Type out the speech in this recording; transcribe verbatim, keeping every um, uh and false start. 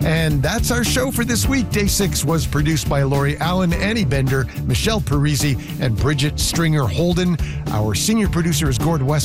And that's our show for this week. Day six was produced by Lori Allen, Annie Bender, Michelle Parisi, and Bridget Stringer Holden. Our senior producer is Gord West.